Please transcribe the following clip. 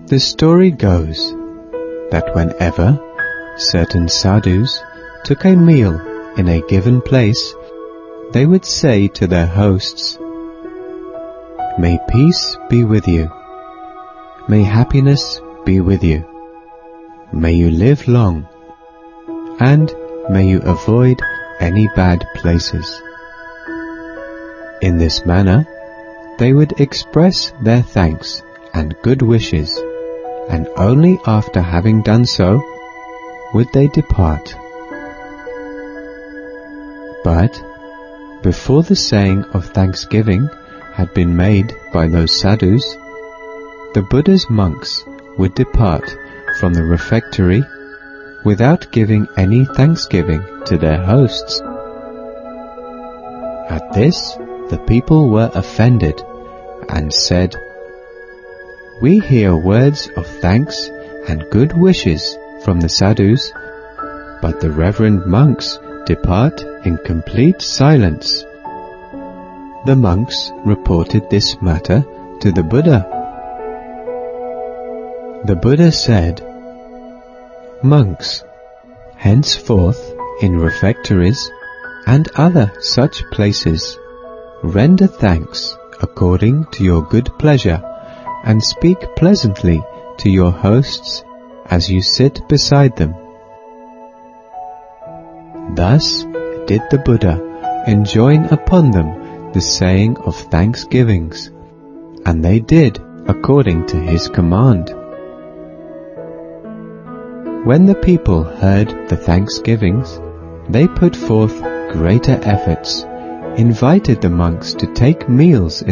The story goes that whenever certain sadhus took a meal in a given place, they would say to their hosts, "May peace be with you. May happiness be with you. May you live long, and may you avoid any bad places." In this manner, they would express their thanks and good wishes, and only after having done so would they depart. But before the saying of thanksgiving had been made by those sadhus, the Buddha's monks would depart from the refectory without giving any thanksgiving to their hosts. At this, the people were offended and said, "We hear words of thanks and good wishes from the sadhus, but the reverend monks depart in complete silence." The monks reported this matter to the Buddha. The Buddha said, "Monks, henceforth in refectories and other such places, render thanks according to your good pleasure, and speak pleasantly to your hosts as you sit beside them." Thus did the Buddha enjoin upon them the saying of thanksgivings, and they did according to his command. When the people heard the thanksgivings, they put forth greater efforts, invited the monks to take meals